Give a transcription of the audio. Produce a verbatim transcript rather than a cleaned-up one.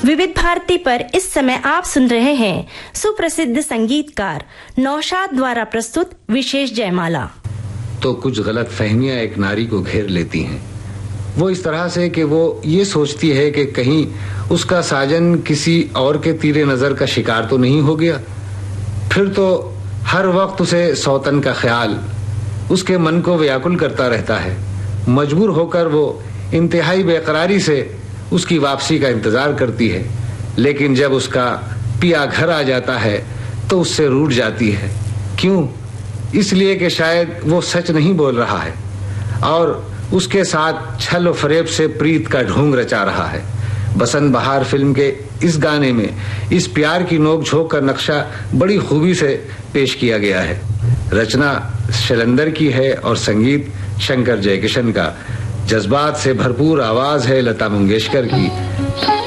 विविध भारती पर इस समय आप सुन रहे हैं सुप्रसिद्ध संगीतकार नौशाद द्वारा प्रस्तुत विशेष जयमाला। तो कुछ गलत फहमियां एक नारी को घेर लेती हैं। वो इस तरह से कि वो ये सोचती है कि कहीं उसका साजन किसी और के तीरे नजर का शिकार तो नहीं हो गया। फिर तो हर वक्त उसे सौतन का ख्याल उसके मन को व्याकुल करता रहता है। मजबूर होकर वो इंतहाई बेकरारी से उसकी वापसी का इंतजार करती है, लेकिन जब उसका पिया घर आ जाता है तो उससे रूठ जाती है। क्यों? इसलिए कि शायद वो सच नहीं बोल रहा है और उसके साथ छल और फरेब से प्रीत का ढोंग रचा रहा है। बसंत बहार फिल्म के इस गाने में इस प्यार की नोक झोंक का नक्शा बड़ी खूबी से पेश किया गया है। रचना शैलेंद्र की है और संगीत शंकर जयकिशन का। जज्बात से भरपूर आवाज है लता मंगेशकर की।